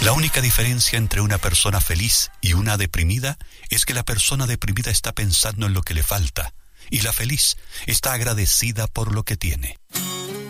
La única diferencia entre una persona feliz y una deprimida es que la persona deprimida está pensando en lo que le falta y la feliz está agradecida por lo que tiene.